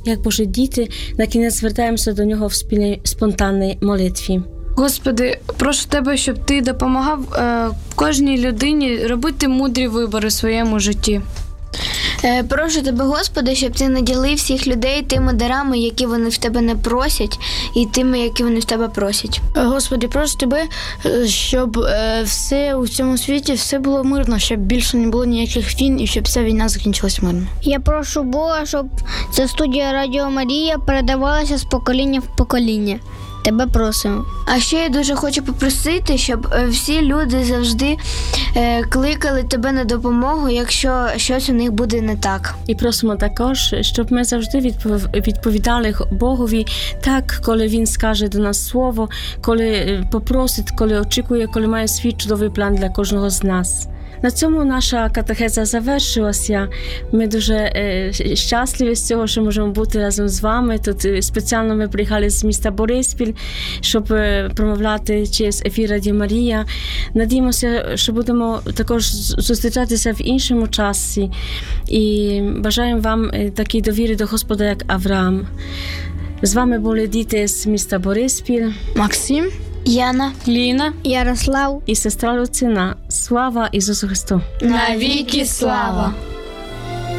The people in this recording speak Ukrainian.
як Божі діти, на кінець звертаємося до Нього в спільній спонтанній молитві. Господи, прошу Тебе, щоб Ти допомагав кожній людині робити мудрі вибори в своєму житті. Прошу Тебе, Господи, щоб Ти наділив всіх людей тими дарами, які вони в Тебе не просять, і тими, які вони в Тебе просять. Господи, прошу Тебе, щоб все у цьому світі все було мирно, щоб більше не було ніяких війн і щоб ця війна закінчилась мирно. Я прошу Бога, щоб ця студія Радіо Марія передавалася з покоління в покоління. Тебе просимо. А ще я дуже хочу попросити, щоб всі люди завжди кликали Тебе на допомогу, якщо щось у них буде не так. І просимо також, щоб ми завжди відповідали Богові так, коли Він скаже до нас слово, коли попросить, коли очікує, коли має свій чудовий план для кожного з нас. На цьому наша катехеза завершилася. Ми дуже щасливі з цього, що можемо бути разом з вами. Тут спеціально ми приїхали з міста Бориспіль, щоб промовляти через ефір Радіо Марія. Надіємося, що будемо також зустрічатися в іншому часі. І бажаємо вам такої довіри до Господа, як Авраам. З вами були діти з міста Бориспіль. Максим, Яна, Ліна, Ярослав. І сестра Люцина. Слава Ісусу Христу! навіки слава!